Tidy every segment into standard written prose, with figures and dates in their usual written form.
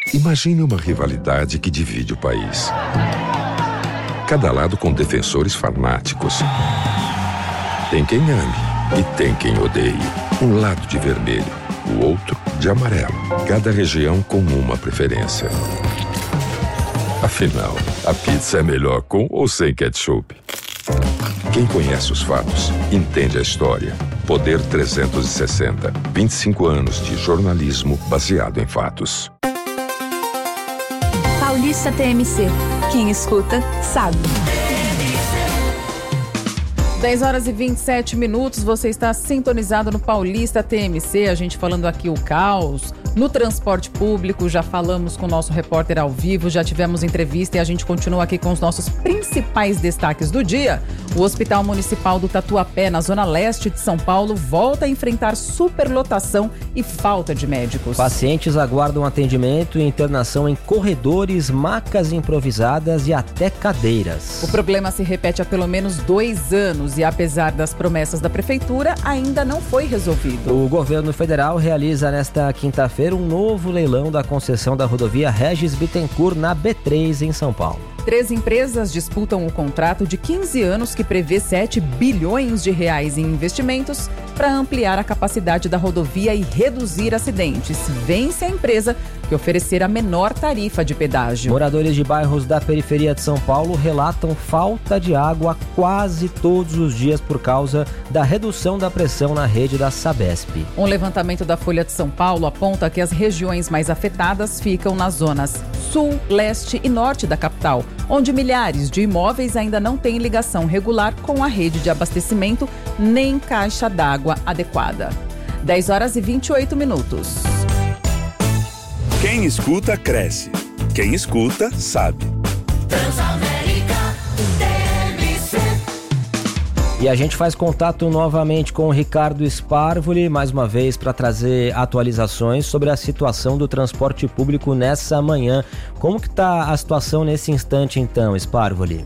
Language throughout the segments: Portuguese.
Imagine uma rivalidade que divide o país. Cada lado com defensores fanáticos. Tem quem ame e tem quem odeie. Um lado de vermelho, o outro de amarelo. Cada região com uma preferência. Afinal, a pizza é melhor com ou sem ketchup? Quem conhece os fatos, entende a história. Poder 360. 25 anos de jornalismo baseado em fatos. Paulista TMC. Quem escuta, sabe. 10h27, você está sintonizado no Paulista TMC, a gente falando aqui o caos no transporte público, já falamos com o nosso repórter ao vivo, já tivemos entrevista e a gente continua aqui com os nossos principais destaques do dia. O Hospital Municipal do Tatuapé, na zona leste de São Paulo, volta a enfrentar superlotação e falta de médicos. Pacientes aguardam atendimento e internação em corredores, macas improvisadas e até cadeiras. O problema se repete há pelo menos 2 anos e, apesar das promessas da prefeitura, ainda não foi resolvido. O governo federal realiza nesta quinta-feira um novo leilão da concessão da rodovia Regis Bittencourt na B3 em São Paulo. 3 empresas disputam um contrato de 15 anos que prevê 7 bilhões de reais em investimentos para ampliar a capacidade da rodovia e reduzir acidentes. Vence a empresa que oferecer a menor tarifa de pedágio. Moradores de bairros da periferia de São Paulo relatam falta de água quase todos os dias por causa da redução da pressão na rede da Sabesp. Um levantamento da Folha de São Paulo aponta que as regiões mais afetadas ficam nas zonas sul, leste e norte da capital, onde milhares de imóveis ainda não têm ligação regular com a rede de abastecimento nem caixa d'água adequada. 10h28. Quem escuta, cresce. Quem escuta, sabe. E a gente faz contato novamente com o Ricardo Sparvoli, mais uma vez, para trazer atualizações sobre a situação do transporte público nessa manhã. Como que está a situação nesse instante, então, Sparvoli?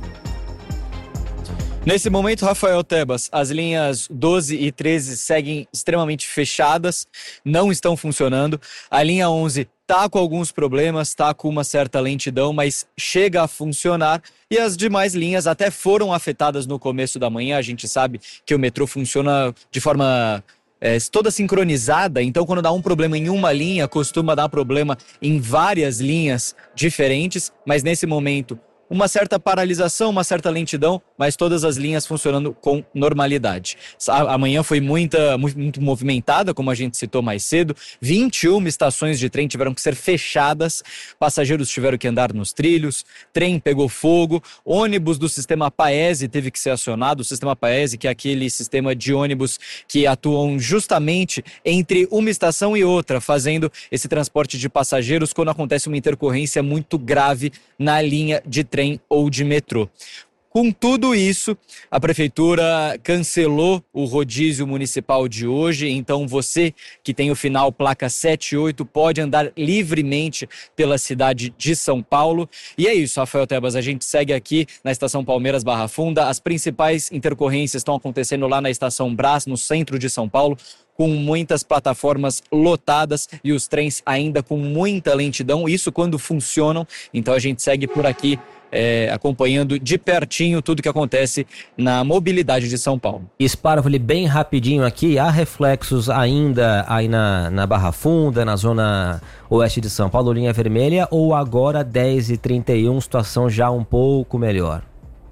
Nesse momento, Rafael Tebas, as linhas 12 e 13 seguem extremamente fechadas, não estão funcionando. A linha 11 está com alguns problemas, está com uma certa lentidão, mas chega a funcionar. E as demais linhas até foram afetadas no começo da manhã. A gente sabe que o metrô funciona de forma toda sincronizada, então quando dá um problema em uma linha, costuma dar problema em várias linhas diferentes, mas nesse momento uma certa paralisação, uma certa lentidão, mas todas as linhas funcionando com normalidade. Amanhã foi muito movimentada, como a gente citou mais cedo. 21 estações de trem tiveram que ser fechadas, passageiros tiveram que andar nos trilhos, trem pegou fogo, ônibus do sistema Paese teve que ser acionado. O sistema Paese, que é aquele sistema de ônibus que atuam justamente entre uma estação e outra, fazendo esse transporte de passageiros quando acontece uma intercorrência muito grave na linha de trem ou de metrô. Com tudo isso, a prefeitura cancelou o rodízio municipal de hoje, então você que tem o final placa 78 pode andar livremente pela cidade de São Paulo. E é isso, Rafael Tebas, a gente segue aqui na estação Palmeiras Barra Funda. As principais intercorrências estão acontecendo lá na estação Brás, no centro de São Paulo, com muitas plataformas lotadas e os trens ainda com muita lentidão, isso quando funcionam. Então a gente segue por aqui acompanhando de pertinho tudo que acontece na mobilidade de São Paulo. Sparvoli, bem rapidinho aqui, há reflexos ainda aí na Barra Funda, na zona oeste de São Paulo, linha vermelha, ou agora 10h31, situação já um pouco melhor?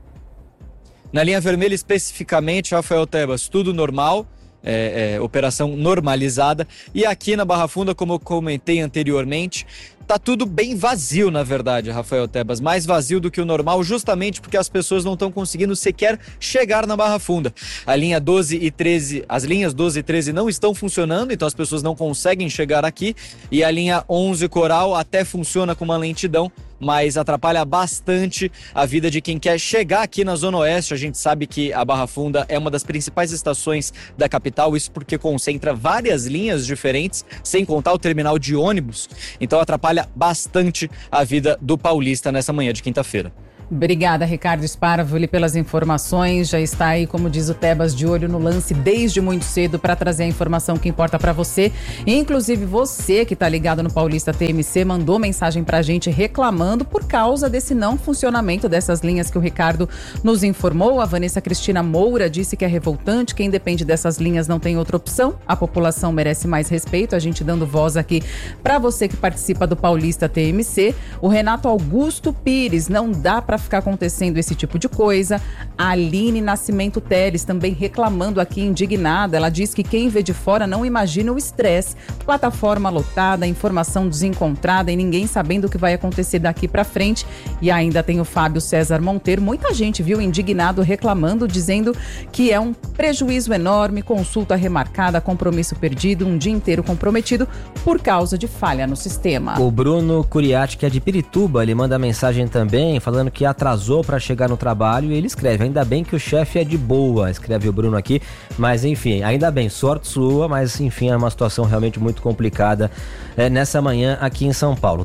Na linha vermelha especificamente, Rafael Tebas, tudo normal. Operação normalizada. E aqui na Barra Funda, como eu comentei anteriormente, tá tudo bem vazio, na verdade, Rafael Tebas, mais vazio do que o normal, justamente porque as pessoas não estão conseguindo sequer chegar na Barra Funda. A linha 12 e 13, as linhas 12 e 13 não estão funcionando, então as pessoas não conseguem chegar aqui, e a linha 11 Coral até funciona com uma lentidão, mas atrapalha bastante a vida de quem quer chegar aqui na Zona Oeste. A gente sabe que a Barra Funda é uma das principais estações da capital, isso porque concentra várias linhas diferentes, sem contar o terminal de ônibus, então atrapalha bastante a vida do paulista nessa manhã de quinta-feira. Obrigada, Ricardo Sparvoli, pelas informações. Já está aí, como diz o Tebas, de olho no lance desde muito cedo para trazer a informação que importa para você. Inclusive você que está ligado no Paulista TMC mandou mensagem para a gente reclamando por causa desse não funcionamento dessas linhas que o Ricardo nos informou. A Vanessa Cristina Moura disse que é revoltante, quem depende dessas linhas não tem outra opção. A população merece mais respeito. A gente dando voz aqui para você que participa do Paulista TMC. O Renato Augusto Pires, não dá para ficar acontecendo esse tipo de coisa. A Aline Nascimento Teles também reclamando aqui, indignada. Ela diz que quem vê de fora não imagina o estresse. Plataforma lotada, informação desencontrada e ninguém sabendo o que vai acontecer daqui para frente. E ainda tem o Fábio César Monteiro. Muita gente viu indignado, reclamando, dizendo que é um prejuízo enorme, consulta remarcada, compromisso perdido, um dia inteiro comprometido por causa de falha no sistema. O Bruno Curiati, que é de Pirituba, ele manda mensagem também falando que atrasou para chegar no trabalho e ele escreve: ainda bem que o chefe é de boa, escreve o Bruno aqui, mas enfim, ainda bem, sorte sua, mas enfim, é uma situação realmente muito complicada nessa manhã aqui em São Paulo.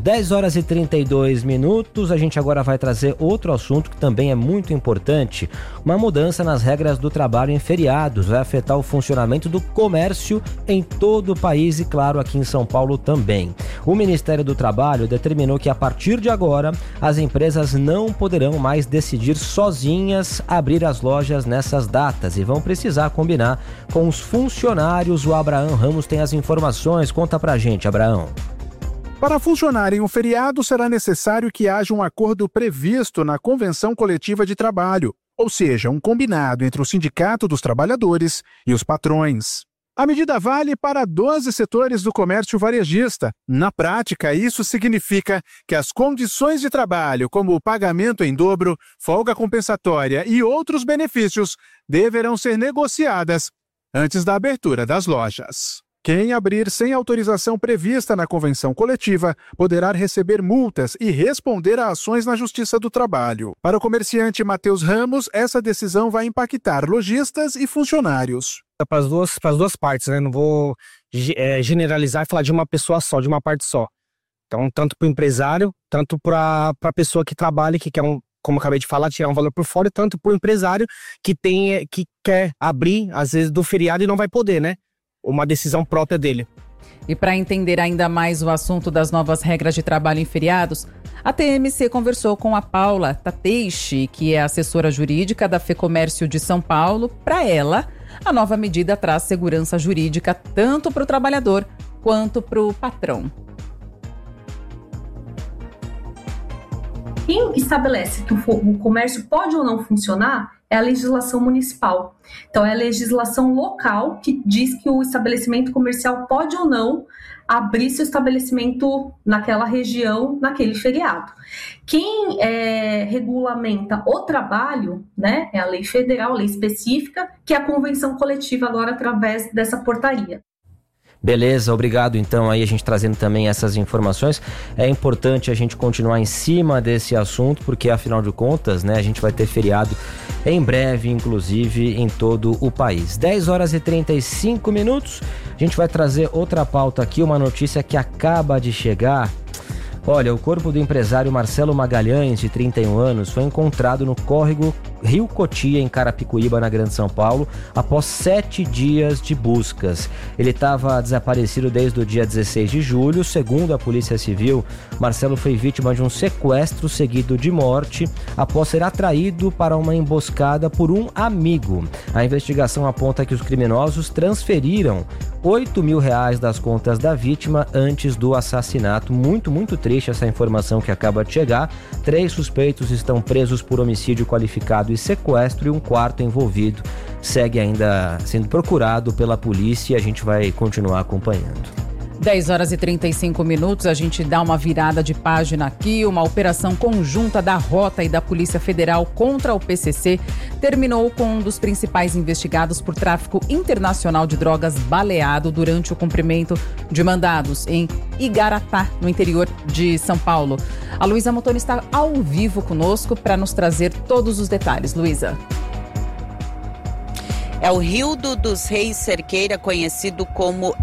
10h32, a gente agora vai trazer outro assunto que também é muito importante, uma mudança nas regras do trabalho em feriados, vai afetar o funcionamento do comércio em todo o país e claro, aqui em São Paulo também. O Ministério do Trabalho determinou que a partir de agora, as empresas não poderão mais decidir sozinhas abrir as lojas nessas datas e vão precisar combinar com os funcionários. O Abraão Ramos tem as informações. Conta pra gente, Abraão. Para funcionar em um feriado, será necessário que haja um acordo previsto na Convenção Coletiva de Trabalho, ou seja, um combinado entre o Sindicato dos Trabalhadores e os patrões. A medida vale para 12 setores do comércio varejista. Na prática, isso significa que as condições de trabalho, como o pagamento em dobro, folga compensatória e outros benefícios, deverão ser negociadas antes da abertura das lojas. Quem abrir sem autorização prevista na convenção coletiva poderá receber multas e responder a ações na Justiça do Trabalho. Para o comerciante Matheus Ramos, essa decisão vai impactar lojistas e funcionários. Para as duas partes, né? Não vou generalizar e falar de uma pessoa só, de uma parte só. Então, tanto para o empresário, tanto para a pessoa que trabalha, que quer como eu acabei de falar, tirar um valor por fora, tanto para o empresário que quer abrir, às vezes, do feriado e não vai poder, né? Uma decisão própria dele. E para entender ainda mais o assunto das novas regras de trabalho em feriados, a TMC conversou com a Paula Tateishi, que é assessora jurídica da FEComércio de São Paulo. Para ela, a nova medida traz segurança jurídica tanto para o trabalhador quanto para o patrão. Quem estabelece que o comércio pode ou não funcionar é a legislação municipal. Então, é a legislação local que diz que o estabelecimento comercial pode ou não abrir seu estabelecimento naquela região, naquele feriado. Quem regulamenta o trabalho, né, é a lei federal, a lei específica, que é a convenção coletiva agora através dessa portaria. Beleza, obrigado então aí a gente trazendo também essas informações. É importante a gente continuar em cima desse assunto, porque afinal de contas, né, a gente vai ter feriado em breve, inclusive em todo o país. 10h35, a gente vai trazer outra pauta aqui, uma notícia que acaba de chegar. Olha, o corpo do empresário Marcelo Magalhães, de 31 anos, foi encontrado no córrego Rio Cotia, em Carapicuíba, na Grande São Paulo, após 7 dias de buscas. Ele estava desaparecido desde o dia 16 de julho. Segundo a Polícia Civil, Marcelo foi vítima de um sequestro seguido de morte após ser atraído para uma emboscada por um amigo. A investigação aponta que os criminosos transferiram R$8 mil das contas da vítima antes do assassinato. Muito triste essa informação que acaba de chegar. 3 suspeitos estão presos por homicídio qualificado e sequestro, e um quarto envolvido segue ainda sendo procurado pela polícia e a gente vai continuar acompanhando. 10h35, a gente dá uma virada de página aqui. Uma operação conjunta da Rota e da Polícia Federal contra o PCC terminou com um dos principais investigados por tráfico internacional de drogas baleado durante o cumprimento de mandados em Igaratá, no interior de São Paulo. A Luísa Motoni está ao vivo conosco para nos trazer todos os detalhes. Luísa. é o Rildo dos Reis Cerqueira, conhecido como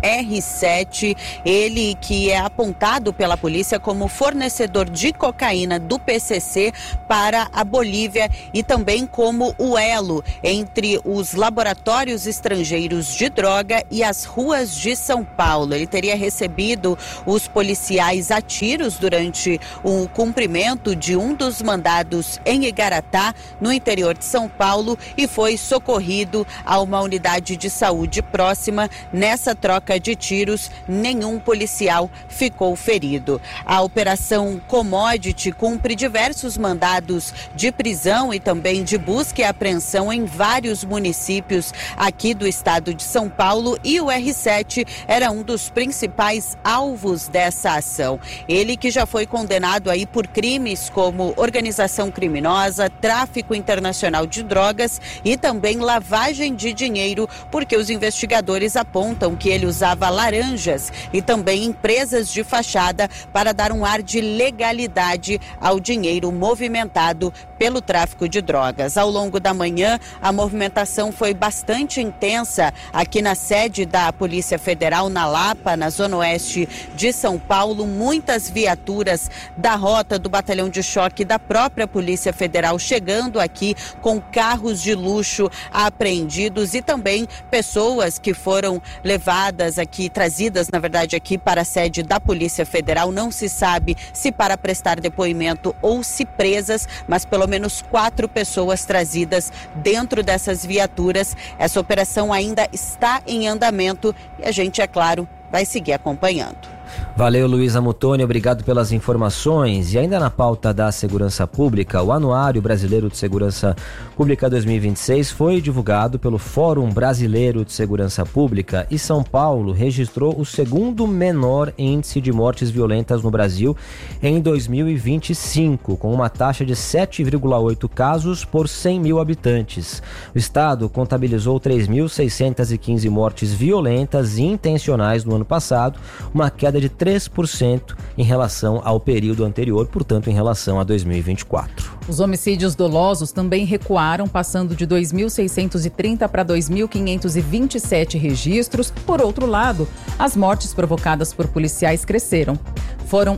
R7, ele que é apontado pela polícia como fornecedor de cocaína do PCC para a Bolívia e também como o elo entre os laboratórios estrangeiros de droga e as ruas de São Paulo. Ele teria recebido os policiais a tiros durante o cumprimento de um dos mandados em Igaratá, no interior de São Paulo, e foi socorrido a uma unidade de saúde próxima. Nessa troca de tiros, nenhum policial ficou ferido. A Operação Commodity cumpre diversos mandados de prisão e também de busca e apreensão em vários municípios aqui do estado de São Paulo, e o R7 era um dos principais alvos dessa ação. Ele que já foi condenado aí por crimes como organização criminosa, tráfico internacional de drogas e também lavagem de dinheiro, porque os investigadores apontam que ele usava laranjas e também empresas de fachada para dar um ar de legalidade ao dinheiro movimentado pelo tráfico de drogas. Ao longo da manhã, a movimentação foi bastante intensa aqui na sede da Polícia Federal, na Lapa, na zona oeste de São Paulo. Muitas viaturas da rota do Batalhão de Choque da própria Polícia Federal chegando aqui com carros de luxo apreendidos e também pessoas que foram levadas aqui, trazidas, na verdade, aqui para a sede da Polícia Federal. Não se sabe se para prestar depoimento ou se presas, mas pelo menos 4 pessoas trazidas dentro dessas viaturas. Essa operação ainda está em andamento e a gente, é claro, vai seguir acompanhando. Valeu, Luísa Mutoni, obrigado pelas informações. E ainda na pauta da segurança pública, o Anuário Brasileiro de Segurança Pública 2026 foi divulgado pelo Fórum Brasileiro de Segurança Pública e São Paulo registrou o segundo menor índice de mortes violentas no Brasil em 2025, com uma taxa de 7,8 casos por 100 mil habitantes. O estado contabilizou 3.615 mortes violentas e intencionais no ano passado, uma queda de 3% em relação ao período anterior, portanto, em relação a 2024. Os homicídios dolosos também recuaram, passando de 2.630 para 2.527 registros. Por outro lado, as mortes provocadas por policiais cresceram. Foram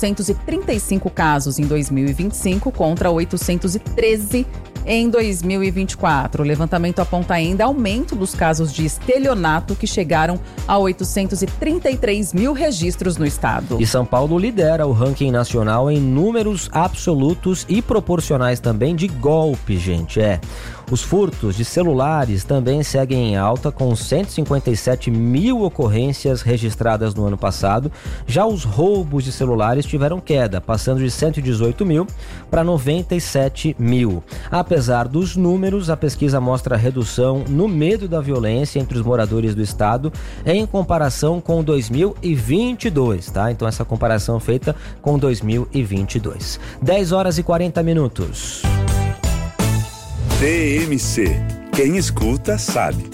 835 casos em 2025 contra 813 em 2024. O levantamento aponta ainda aumento dos casos de estelionato, que chegaram a 833 mil registros no estado. E São Paulo lidera o ranking nacional em números absolutos e proporcionais também de golpe, gente. Os furtos de celulares também seguem em alta, com 157 mil ocorrências registradas no ano passado. Já os roubos de celulares tiveram queda, passando de 118 mil para 97 mil. Apesar dos números, a pesquisa mostra redução no medo da violência entre os moradores do estado em comparação com 2022, tá? Então essa comparação feita com 2022. 10 horas e 40 minutos. TMC. Quem escuta sabe.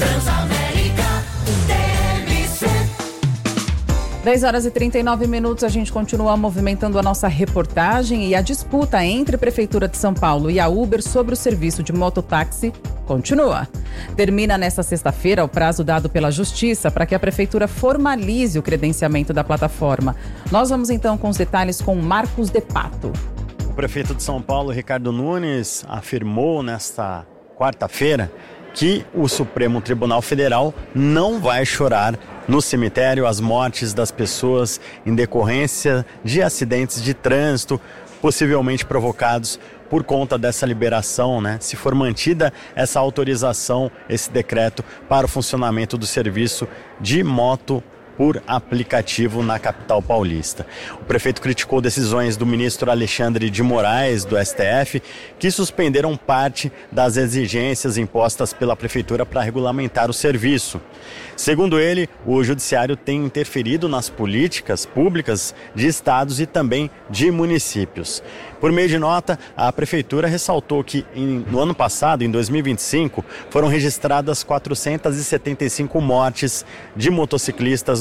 10 horas e 39 minutos, a gente continua movimentando a nossa reportagem, e a disputa entre a Prefeitura de São Paulo e a Uber sobre o serviço de mototáxi continua. Termina nesta sexta-feira o prazo dado pela Justiça para que a Prefeitura formalize o credenciamento da plataforma. Nós vamos então com os detalhes com Marcos de Pato. O prefeito de São Paulo, Ricardo Nunes, afirmou nesta quarta-feira que o Supremo Tribunal Federal não vai chorar no cemitério as mortes das pessoas em decorrência de acidentes de trânsito, possivelmente provocados por conta dessa liberação, se for mantida essa autorização, esse decreto para o funcionamento do serviço de moto por aplicativo na capital paulista. O prefeito criticou decisões do ministro Alexandre de Moraes, do STF, que suspenderam parte das exigências impostas pela prefeitura para regulamentar o serviço. Segundo ele, o judiciário tem interferido nas políticas públicas de estados e também de municípios. Por meio de nota, a prefeitura ressaltou que no ano passado, em 2025, foram registradas 475 mortes de motociclistas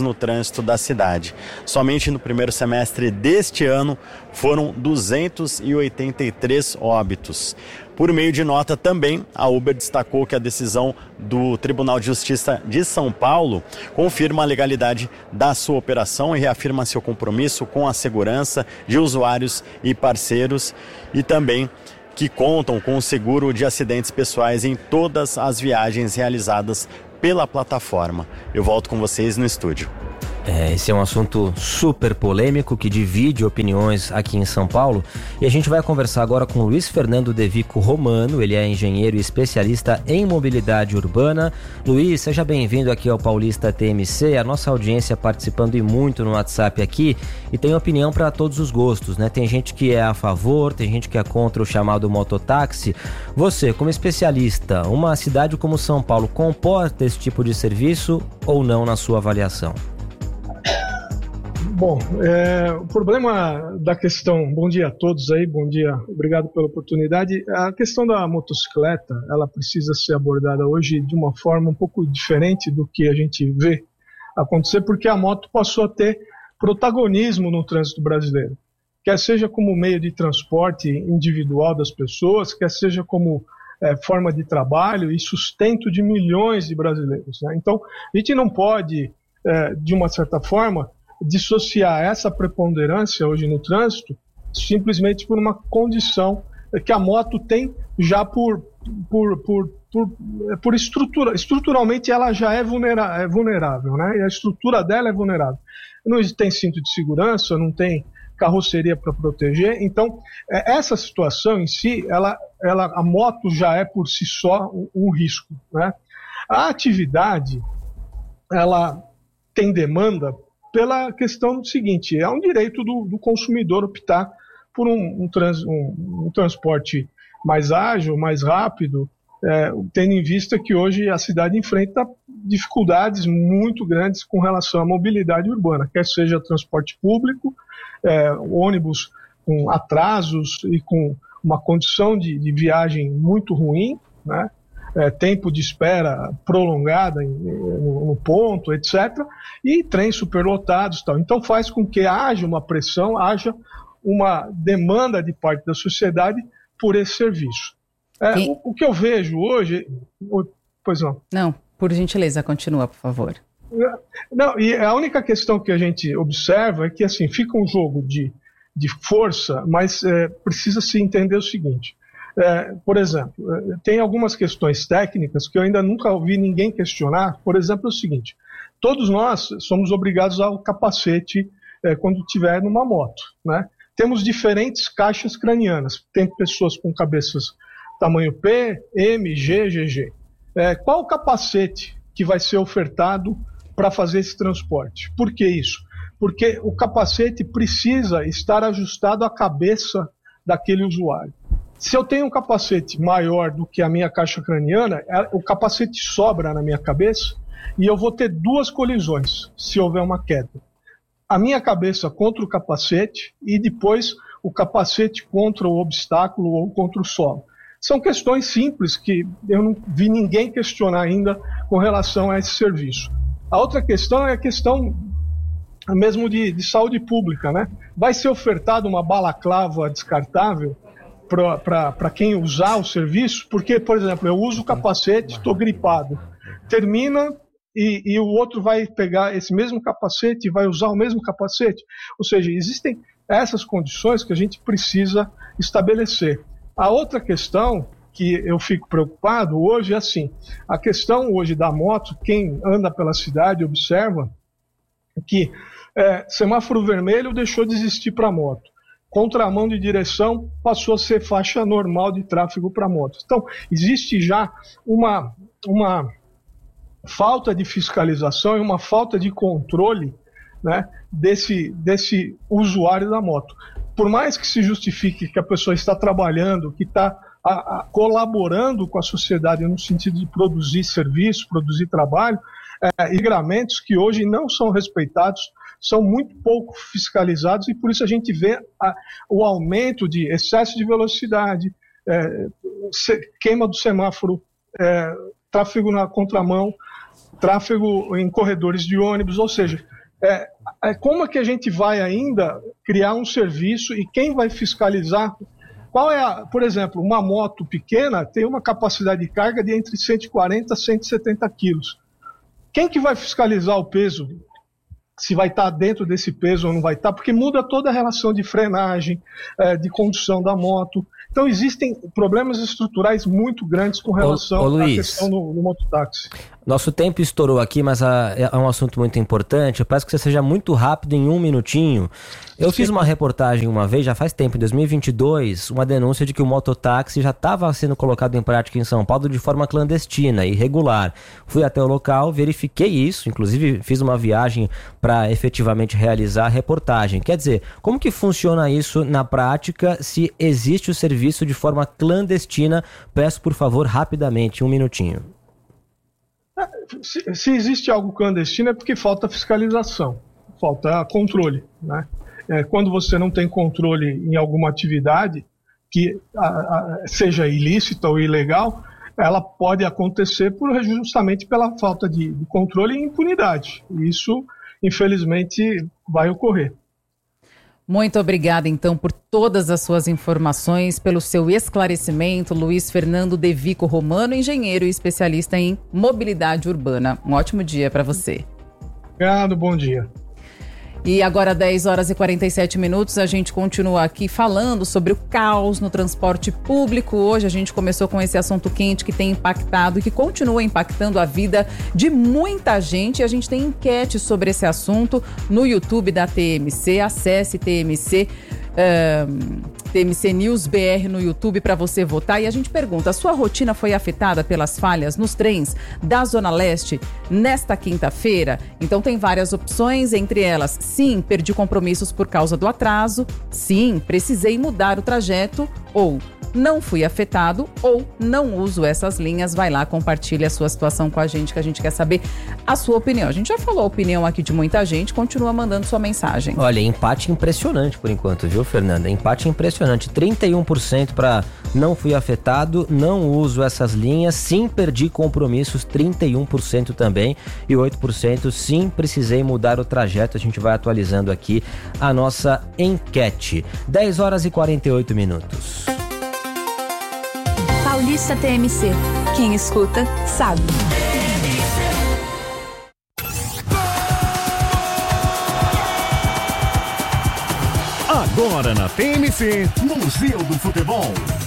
no trânsito da cidade. Somente no primeiro semestre deste ano foram 283 óbitos. Por meio de nota também, a Uber destacou que a decisão do Tribunal de Justiça de São Paulo confirma a legalidade da sua operação e reafirma seu compromisso com a segurança de usuários e parceiros, e também que contam com o seguro de acidentes pessoais em todas as viagens realizadas pela plataforma. Eu volto com vocês no estúdio. Esse é um assunto super polêmico que divide opiniões aqui em São Paulo, e a gente vai conversar agora com Luiz Fernando De Vico Romano. Ele é engenheiro e especialista em mobilidade urbana. Luiz, seja bem-vindo aqui ao Paulista TMC. A nossa audiência participando e muito no WhatsApp aqui, e tem opinião para todos os gostos, né? Tem gente que é a favor, tem gente que é contra o chamado mototáxi. Você, como especialista, uma cidade como São Paulo comporta esse tipo de serviço ou não na sua avaliação? Bom, o problema da questão, bom dia a todos aí, bom dia, obrigado pela oportunidade. A questão da motocicleta, ela precisa ser abordada hoje de uma forma um pouco diferente do que a gente vê acontecer, porque a moto passou a ter protagonismo no trânsito brasileiro, quer seja como meio de transporte individual das pessoas, quer seja como forma de trabalho e sustento de milhões de brasileiros, né? Então, a gente não pode, de uma certa forma, dissociar essa preponderância hoje no trânsito simplesmente por uma condição que a moto tem já por estrutura. Estruturalmente ela já é vulnerável, né? E a estrutura dela é vulnerável. Não tem cinto de segurança, não tem carroceria para proteger. Então, essa situação em si, a moto já é por si só um risco, né? A atividade, ela tem demanda pela questão do seguinte: é um direito do consumidor optar por um transporte mais ágil, mais rápido, tendo em vista que hoje a cidade enfrenta dificuldades muito grandes com relação à mobilidade urbana, quer seja transporte público, ônibus com atrasos e com uma condição de viagem muito ruim, né? Tempo de espera prolongada no ponto, etc., e trens superlotados e tal. Então faz com que haja uma pressão, haja uma demanda de parte da sociedade por esse serviço. O que eu vejo hoje... Pois não. Não, por gentileza, continua, por favor. Não, e a única questão que a gente observa é que assim, fica um jogo de força, mas precisa se entender o seguinte... por exemplo, tem algumas questões técnicas que eu ainda nunca ouvi ninguém questionar. Por exemplo, é o seguinte: todos nós somos obrigados ao capacete quando estiver numa moto, né? Temos diferentes caixas cranianas. Tem pessoas com cabeças tamanho P, M, G, GG. Qual o capacete que vai ser ofertado para fazer esse transporte? Por que isso? Porque o capacete precisa estar ajustado à cabeça daquele usuário. Se eu tenho um capacete maior do que a minha caixa craniana, o capacete sobra na minha cabeça e eu vou ter duas colisões se houver uma queda. A minha cabeça contra o capacete e depois o capacete contra o obstáculo ou contra o solo. São questões simples que eu não vi ninguém questionar ainda com relação a esse serviço. A outra questão é a questão mesmo de saúde pública, né? Vai ser ofertada uma balaclava descartável para quem usar o serviço, porque, por exemplo, eu uso o capacete, estou gripado, termina e o outro vai pegar esse mesmo capacete e vai usar o mesmo capacete. Ou seja, existem essas condições que a gente precisa estabelecer. A outra questão que eu fico preocupado hoje é assim: a questão hoje da moto, quem anda pela cidade observa que semáforo vermelho deixou de existir para moto. Contramão de direção passou a ser faixa normal de tráfego para motos. Então, existe já uma falta de fiscalização e uma falta de controle, né, desse usuário da moto. Por mais que se justifique que a pessoa está trabalhando, que está colaborando com a sociedade no sentido de produzir serviço, produzir trabalho, regramentos que hoje não são respeitados, são muito pouco fiscalizados, e por isso a gente vê o aumento de excesso de velocidade, queima do semáforo, tráfego na contramão, tráfego em corredores de ônibus, ou seja, como é que a gente vai ainda criar um serviço e quem vai fiscalizar? Qual é por exemplo, uma moto pequena tem uma capacidade de carga de entre 140 a 170 quilos. Quem que vai fiscalizar o peso? Se vai estar dentro desse peso ou não vai estar? Porque muda toda a relação de frenagem, de condução da moto. Então existem problemas estruturais muito grandes com relação à questão no mototáxi. Nosso tempo estourou aqui, mas é um assunto muito importante. Eu peço que você seja muito rápido em um minutinho. Eu fiz uma reportagem uma vez, já faz tempo, em 2022, uma denúncia de que o mototáxi já estava sendo colocado em prática em São Paulo de forma clandestina, irregular. Fui até o local, verifiquei isso, inclusive fiz uma viagem para efetivamente realizar a reportagem. Quer dizer, como que funciona isso na prática se existe o serviço de forma clandestina? Peço, por favor, rapidamente, um minutinho. Se existe algo clandestino é porque falta fiscalização, falta controle, né? Quando você não tem controle em alguma atividade que seja ilícita ou ilegal, ela pode acontecer justamente pela falta de controle e impunidade. E isso, infelizmente, vai ocorrer. Muito obrigada, então, por todas as suas informações, pelo seu esclarecimento. Luiz Fernando De Vico Romano, engenheiro e especialista em mobilidade urbana. Um ótimo dia para você. Obrigado, bom dia. E agora, 10 horas e 47 minutos, a gente continua aqui falando sobre o caos no transporte público. Hoje a gente começou com esse assunto quente que tem impactado e que continua impactando a vida de muita gente. E a gente tem enquete sobre esse assunto no YouTube da TMC. Acesse TMC News BR no YouTube para você votar. E a gente pergunta: a sua rotina foi afetada pelas falhas nos trens da Zona Leste nesta quinta-feira? Então tem várias opções, entre elas: sim, perdi compromissos por causa do atraso, sim, precisei mudar o trajeto, ou não fui afetado, ou não uso essas linhas. Vai lá, compartilha a sua situação com a gente, que a gente quer saber a sua opinião. A gente já falou a opinião aqui de muita gente, continua mandando sua mensagem. Olha, empate impressionante por enquanto, viu, Fernanda? Empate impressionante. 31% para não fui afetado, não uso essas linhas, sim, perdi compromissos, 31% também, e 8% sim, precisei mudar o trajeto. A gente vai atualizando aqui a nossa enquete. 10 horas e 48 minutos. Paulista TMC. Quem escuta, sabe. Agora na TMC, Museu do Futebol.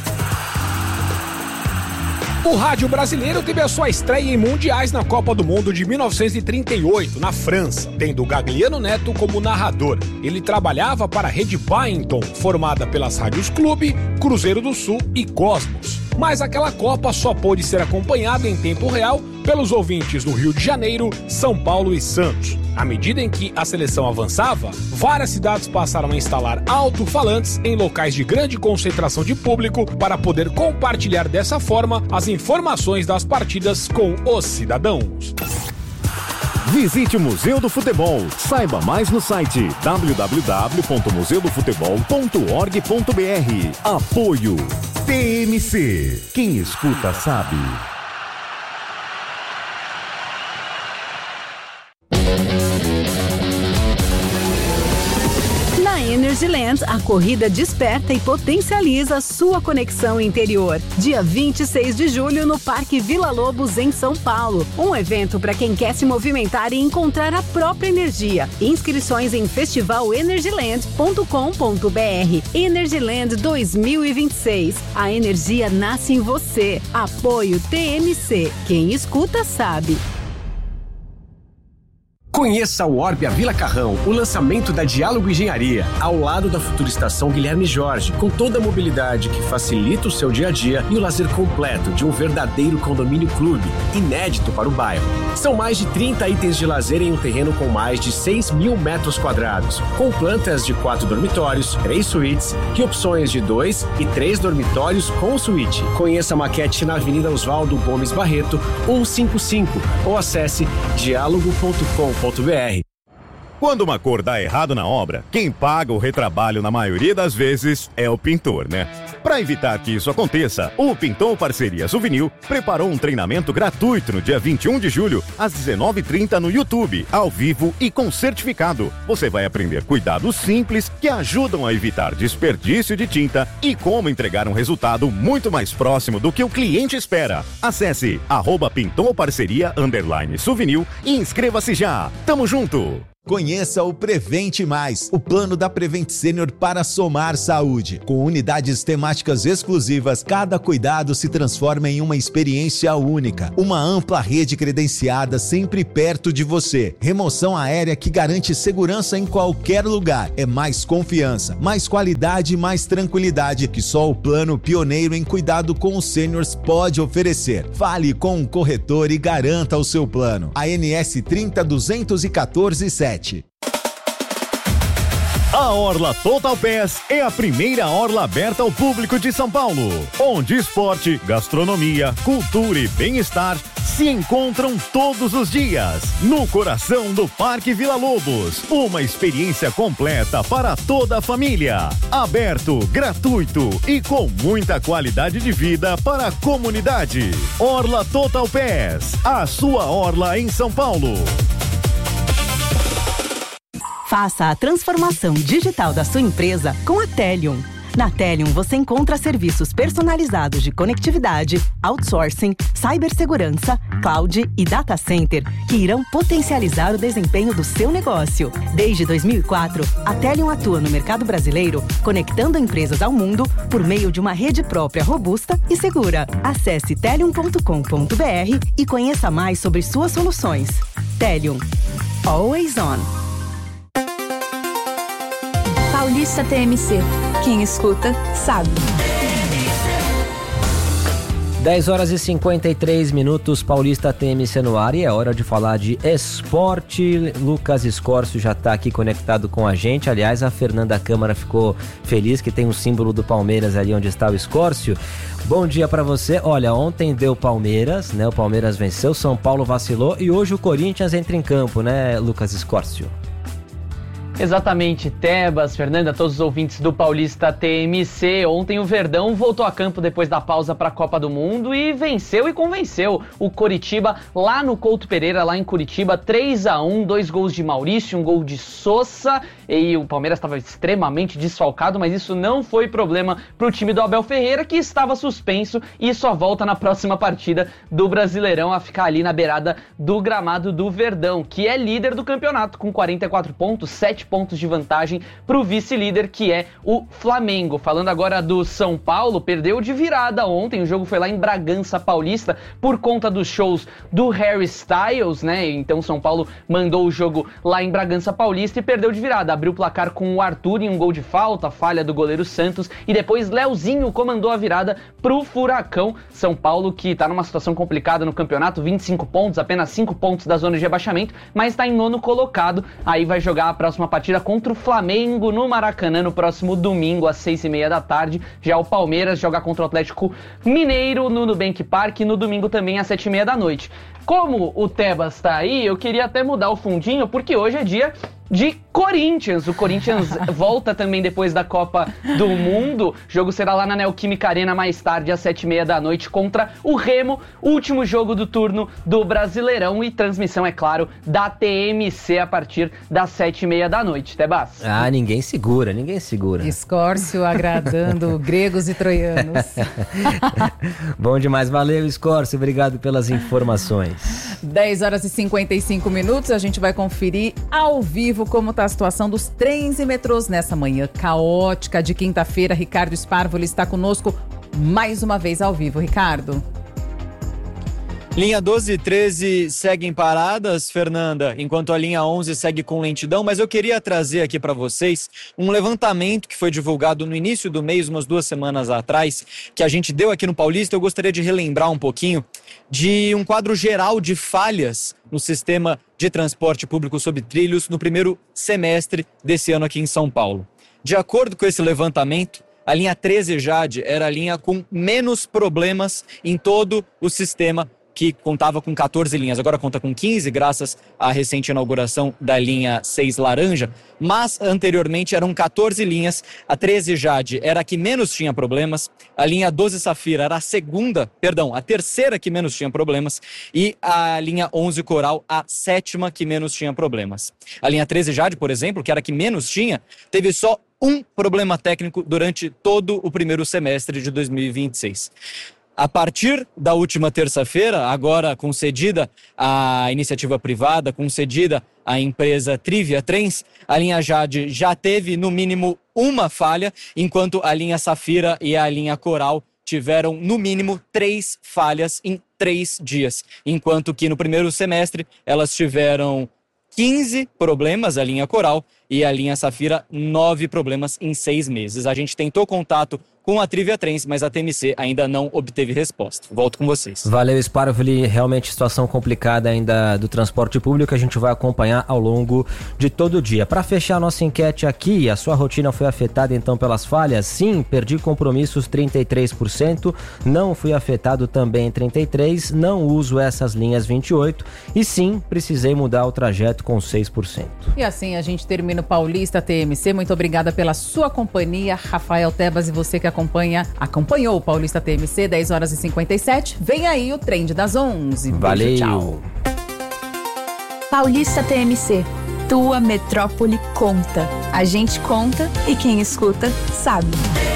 O rádio brasileiro teve a sua estreia em mundiais na Copa do Mundo de 1938, na França, tendo Gagliano Neto como narrador. Ele trabalhava para a Rede Byington, formada pelas rádios Clube, Cruzeiro do Sul e Cosmos. Mas aquela Copa só pôde ser acompanhada em tempo real pelos ouvintes do Rio de Janeiro, São Paulo e Santos. À medida em que a seleção avançava, várias cidades passaram a instalar alto-falantes em locais de grande concentração de público para poder compartilhar dessa forma as informações das partidas com os cidadãos. Visite o Museu do Futebol. Saiba mais no site www.museudofutebol.org.br. Apoio TMC. Quem escuta sabe. Energyland, a corrida desperta e potencializa sua conexão interior. Dia 26 de julho no Parque Vila Lobos, em São Paulo. Um evento para quem quer se movimentar e encontrar a própria energia. Inscrições em festivalenergyland.com.br. Energyland 2026. A energia nasce em você. Apoio TMC. Quem escuta sabe. Conheça o Orbia Vila Carrão, o lançamento da Diálogo Engenharia, ao lado da futura estação Guilherme Jorge, com toda a mobilidade que facilita o seu dia a dia e o lazer completo de um verdadeiro condomínio clube, inédito para o bairro. São mais de 30 itens de lazer em um terreno com mais de 6.000 metros quadrados, com plantas de 4 dormitórios, 3 suítes e opções de 2 e 3 dormitórios com suíte. Conheça a maquete na Avenida Oswaldo Gomes Barreto, 155, ou acesse diálogo.com.br. Quando uma cor dá errado na obra, quem paga o retrabalho na maioria das vezes é o pintor, né? Para evitar que isso aconteça, o Pinton Parceria Souvenir preparou um treinamento gratuito no dia 21 de julho, às 19h30 no YouTube, ao vivo e com certificado. Você vai aprender cuidados simples que ajudam a evitar desperdício de tinta e como entregar um resultado muito mais próximo do que o cliente espera. Acesse @pintonparceria_souvenir e inscreva-se já. Tamo junto! Conheça o Prevente Mais, o plano da Prevent Senior para somar saúde. Com unidades temáticas exclusivas, cada cuidado se transforma em uma experiência única. Uma ampla rede credenciada sempre perto de você. Remoção aérea que garante segurança em qualquer lugar. É mais confiança, mais qualidade e mais tranquilidade que só o plano pioneiro em cuidado com os seniors pode oferecer. Fale com um corretor e garanta o seu plano. ANS 30.214.7. A Orla Total Pass é a primeira orla aberta ao público de São Paulo, onde esporte, gastronomia, cultura e bem-estar se encontram todos os dias, no coração do Parque Vila Lobos. Uma experiência completa para toda a família. Aberto, gratuito e com muita qualidade de vida para a comunidade. Orla Total Pass, a sua orla em São Paulo. Faça a transformação digital da sua empresa com a Telium. Na Telium você encontra serviços personalizados de conectividade, outsourcing, cibersegurança, cloud e data center que irão potencializar o desempenho do seu negócio. Desde 2004, a Telium atua no mercado brasileiro, conectando empresas ao mundo por meio de uma rede própria robusta e segura. Acesse telium.com.br e conheça mais sobre suas soluções. Telium. Always on. Paulista TMC. Quem escuta, sabe. 10h53, Paulista TMC no ar, e é hora de falar de esporte. Lucas Escórcio já está aqui conectado com a gente. Aliás, a Fernanda Câmara ficou feliz que tem um símbolo do Palmeiras ali onde está o Escórcio. Bom dia para você. Olha, ontem deu Palmeiras, né? O Palmeiras venceu, São Paulo vacilou e hoje o Corinthians entra em campo, né, Lucas Escórcio? Exatamente, Tebas, Fernanda, todos os ouvintes do Paulista TMC. Ontem o Verdão voltou a campo depois da pausa para a Copa do Mundo e venceu e convenceu o Coritiba lá no Couto Pereira, lá em Curitiba, 3-1, 2 gols de Maurício, 1 gol de Sosa, e o Palmeiras estava extremamente desfalcado, mas isso não foi problema para o time do Abel Ferreira, que estava suspenso e só volta na próxima partida do Brasileirão a ficar ali na beirada do gramado do Verdão, que é líder do campeonato com 44 pontos, 7 pontos de vantagem para o vice-líder, que é o Flamengo. Falando agora do São Paulo, perdeu de virada ontem, o jogo foi lá em Bragança Paulista por conta dos shows do Harry Styles, né? Então São Paulo mandou o jogo lá em Bragança Paulista e perdeu de virada. Abriu o placar com o Arthur em um gol de falta, falha do goleiro Santos, e depois Leozinho comandou a virada pro Furacão. São Paulo, que tá numa situação complicada no campeonato, 25 pontos, apenas 5 pontos da zona de rebaixamento, mas tá em 9º colocado. Aí vai jogar a próxima partida contra o Flamengo no Maracanã no próximo domingo às 6h30 da tarde. Já o Palmeiras joga contra o Atlético Mineiro no Nubank Park no domingo também às 7h30 da noite. Como o Tebas tá aí, eu queria até mudar o fundinho, porque hoje é dia de Corinthians. O Corinthians volta também depois da Copa do Mundo. O jogo será lá na Neoquímica Arena mais tarde, às 7h30 da noite, contra o Remo. Último jogo do turno do Brasileirão e transmissão, é claro, da TMC a partir das 7h30 da noite. Tebas? Ah, ninguém segura. Escórcio agradando gregos e troianos. Bom demais, valeu, Escórcio, obrigado pelas informações. 10h55, a gente vai conferir ao vivo como está a situação dos trens e metrôs nessa manhã caótica de quinta-feira. Ricardo Sparvoli está conosco mais uma vez ao vivo. Ricardo. Linha 12 e 13 seguem paradas, Fernanda, enquanto a linha 11 segue com lentidão, mas eu queria trazer aqui para vocês um levantamento que foi divulgado no início do mês, umas 2 semanas atrás, que a gente deu aqui no Paulista. Eu gostaria de relembrar um pouquinho de um quadro geral de falhas no sistema de transporte público sobre trilhos no primeiro semestre desse ano aqui em São Paulo. De acordo com esse levantamento, a linha 13 Jade era a linha com menos problemas em todo o sistema que contava com 14 linhas, agora conta com 15, graças à recente inauguração da linha 6 laranja, mas anteriormente eram 14 linhas. A 13 Jade era a que menos tinha problemas, a linha 12 Safira era a terceira que menos tinha problemas, e a linha 11 Coral a sétima que menos tinha problemas. A linha 13 Jade, por exemplo, que era a que menos tinha, teve só um problema técnico durante todo o primeiro semestre de 2026. A partir da última terça-feira, agora concedida à iniciativa privada, concedida à empresa Trivia Trens, a linha Jade já teve no mínimo uma falha, enquanto a linha Safira e a linha Coral tiveram no mínimo 3 falhas em 3 dias, enquanto que no primeiro semestre elas tiveram 15 problemas, a linha Coral, e a linha Safira 9 problemas em 6 meses. A gente tentou contato com a Trivia Trens, mas a TMC ainda não obteve resposta. Volto com vocês. Valeu, Sparvoli. Realmente situação complicada ainda do transporte público, a gente vai acompanhar ao longo de todo o dia. Para fechar a nossa enquete aqui, a sua rotina foi afetada então pelas falhas? Sim, perdi compromissos 33%, não fui afetado também 33%, não uso essas linhas 28% e sim, precisei mudar o trajeto com 6%. E assim a gente termina o Paulista TMC. Muito obrigada pela sua companhia, Rafael Tebas, e você que acompanhou o Paulista TMC, 10h57. Vem aí o Trend das 11. Valeu. Beijo, tchau. Paulista TMC. Tua metrópole conta. A gente conta e quem escuta sabe.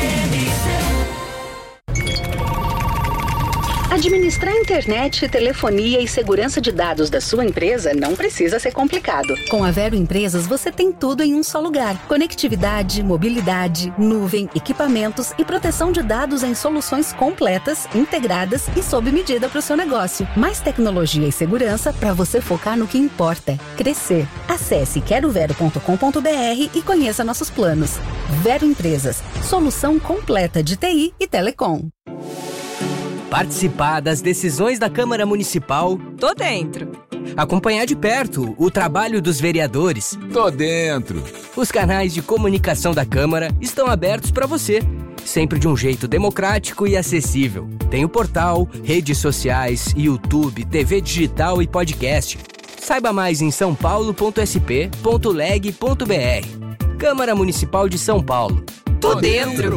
Administrar internet, telefonia e segurança de dados da sua empresa não precisa ser complicado. Com a Vero Empresas, você tem tudo em um só lugar. Conectividade, mobilidade, nuvem, equipamentos e proteção de dados em soluções completas, integradas e sob medida para o seu negócio. Mais tecnologia e segurança para você focar no que importa: crescer. Acesse querovero.com.br e conheça nossos planos. Vero Empresas, solução completa de TI e telecom. Participar das decisões da Câmara Municipal? Tô dentro. Acompanhar de perto o trabalho dos vereadores? Tô dentro. Os canais de comunicação da Câmara estão abertos para você, sempre de um jeito democrático e acessível. Tem o portal, redes sociais, YouTube, TV digital e podcast. Saiba mais em sãopaulo.sp.leg.br. Câmara Municipal de São Paulo. Tô dentro.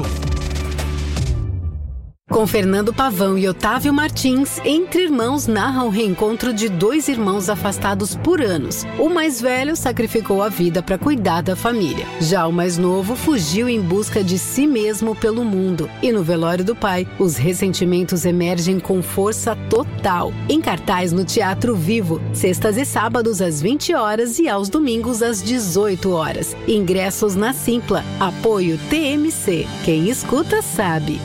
Com Fernando Pavão e Otávio Martins, Entre Irmãos narra o reencontro de 2 irmãos afastados por anos. O mais velho sacrificou a vida para cuidar da família. Já o mais novo fugiu em busca de si mesmo pelo mundo. E no velório do pai, os ressentimentos emergem com força total. Em cartaz no Teatro Vivo, sextas e sábados às 20 horas e aos domingos às 18 horas. Ingressos na Simpla. Apoio TMC. Quem escuta sabe.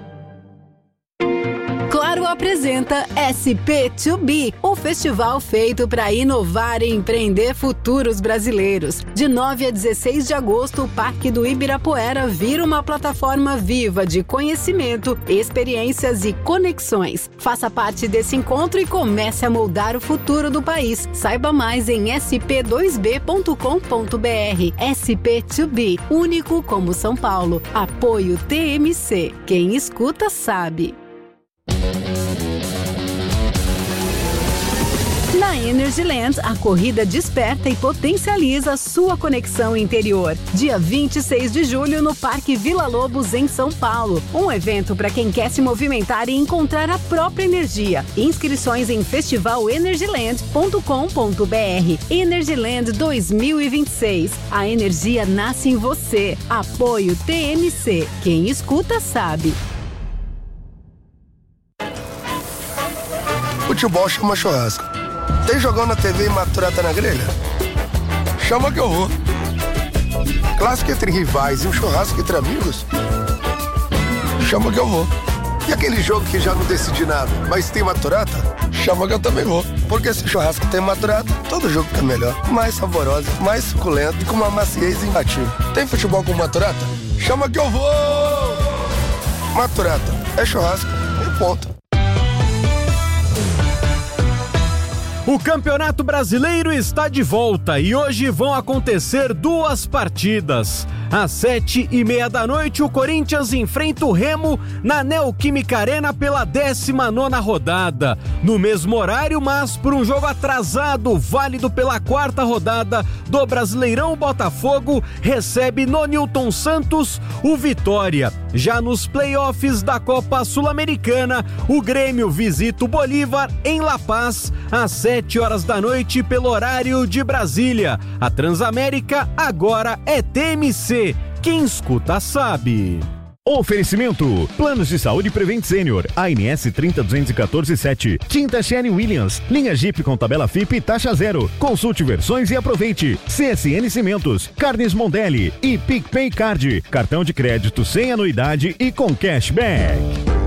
Claro apresenta SP2B, um festival feito para inovar e empreender futuros brasileiros. De 9 a 16 de agosto, o Parque do Ibirapuera vira uma plataforma viva de conhecimento, experiências e conexões. Faça parte desse encontro e comece a moldar o futuro do país. Saiba mais em sp2b.com.br. SP2B, único como São Paulo. Apoio TMC. Quem escuta sabe. Na Energyland, a corrida desperta e potencializa sua conexão interior. Dia 26 de julho no Parque Vila Lobos, em São Paulo. Um evento para quem quer se movimentar e encontrar a própria energia. Inscrições em festivalenergyland.com.br. Energyland 2026. A energia nasce em você. Apoio TMC. Quem escuta sabe. Futebol chama churrasco. Tem jogão na TV e maturata na grelha? Chama que eu vou. Clássico entre rivais e um churrasco entre amigos? Chama que eu vou. E aquele jogo que já não decidi nada, mas tem maturata? Chama que eu também vou. Porque se churrasco tem maturata, todo jogo fica melhor. Mais saborosa, mais suculento e com uma maciez imbatível. Tem futebol com maturata? Chama que eu vou! Maturata é churrasco e ponto. O Campeonato Brasileiro está de volta e hoje vão acontecer 2 partidas. Às 7h30 o Corinthians enfrenta o Remo na Neoquímica Arena pela 19ª rodada. No mesmo horário, mas por um jogo atrasado, válido pela 4ª rodada do Brasileirão, Botafogo recebe no Newton Santos o Vitória. Já nos playoffs da Copa Sul-Americana, o Grêmio visita o Bolívar em La Paz às 7h pelo horário de Brasília. A Transamérica agora é TMC. Quem escuta sabe. Oferecimento: Planos de Saúde Prevent Senior, ANS 302147, Tinta Sherwin Williams, linha Jeep com tabela FIP e taxa zero. Consulte versões e aproveite. CSN Cimentos, Carnes Mondelli e PicPay Card, cartão de crédito sem anuidade e com cashback.